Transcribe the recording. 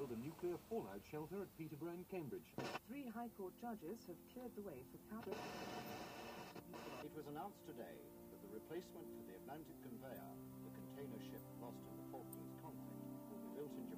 build a nuclear fallout shelter at Peterborough and Cambridge. 3 High Court judges have cleared the way for capital. It was announced today that the replacement for the Atlantic conveyor, the container ship lost in the Falklands conflict, will be built in